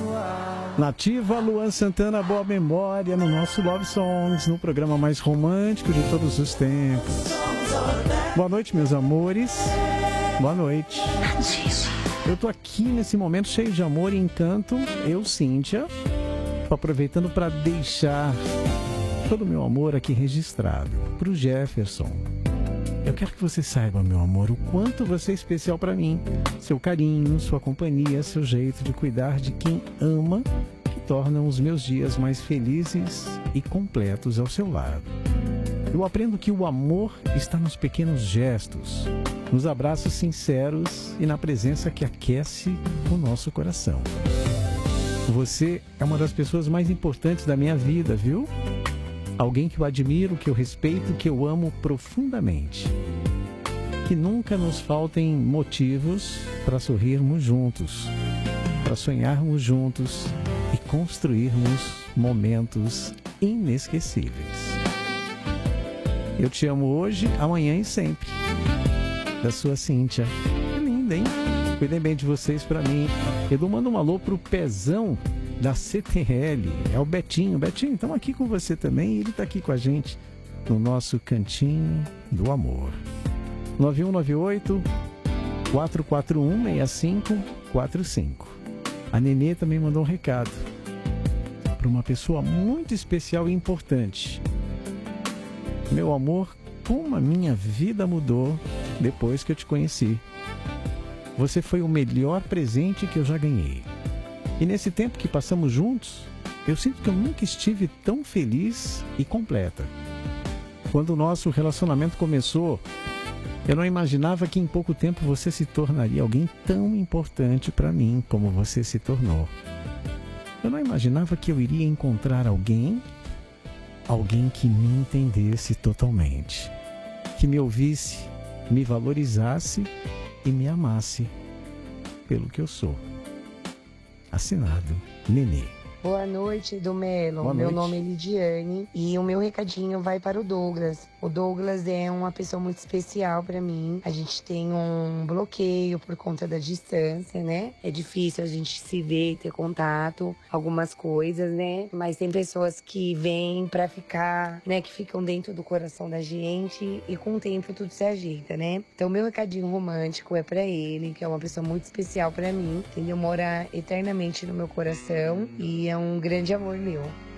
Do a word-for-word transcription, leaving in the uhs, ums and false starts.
Nativa, Luan Santana, boa memória no nosso Love Songs, no programa mais romântico de todos os tempos. Boa noite, meus amores. Boa noite. Eu tô aqui nesse momento cheio de amor e encanto. Eu, Cíntia, tô aproveitando para deixar todo o meu amor aqui registrado pro Jefferson. Eu quero que você saiba, meu amor, o quanto você é especial para mim. Seu carinho, sua companhia, seu jeito de cuidar de quem ama, que tornam os meus dias mais felizes e completos ao seu lado. Eu aprendo que o amor está nos pequenos gestos, nos abraços sinceros e na presença que aquece o nosso coração. Você é uma das pessoas mais importantes da minha vida, viu? Alguém que eu admiro, que eu respeito, que eu amo profundamente. Que nunca nos faltem motivos para sorrirmos juntos, para sonharmos juntos e construirmos momentos inesquecíveis. Eu te amo hoje, amanhã e sempre. Da sua Cíntia. É linda, hein? Cuidem bem de vocês para mim. Edu, manda um alô pro Pezão da C T L, é o Betinho. Betinho, estamos aqui com você também, ele está aqui com a gente no nosso Cantinho do Amor. nove um nove oito, quatro quatro um, seis cinco quatro cinco. A Nenê também mandou um recado para uma pessoa muito especial e importante. Meu amor, como a minha vida mudou depois que eu te conheci. Você foi o melhor presente que eu já ganhei. E nesse tempo que passamos juntos, eu sinto que eu nunca estive tão feliz e completa. Quando o nosso relacionamento começou, eu não imaginava que em pouco tempo você se tornaria alguém tão importante para mim como você se tornou. Eu não imaginava que eu iria encontrar alguém, alguém que me entendesse totalmente, que me ouvisse, me valorizasse e me amasse pelo que eu sou. Assinado, Nenê. Boa noite, do Melo. Boa meu noite. Nome é Lidiane e o meu recadinho vai para o Douglas. O Douglas é uma pessoa muito especial para mim. A gente tem um bloqueio por conta da distância, né? É difícil a gente se ver e ter contato, algumas coisas, né? Mas tem pessoas que vêm para ficar, né? Que ficam dentro do coração da gente e com o tempo tudo se ajeita, né? Então, meu recadinho romântico é para ele, que é uma pessoa muito especial para mim, entendeu? Mora eternamente no meu coração e é um grande amor meu.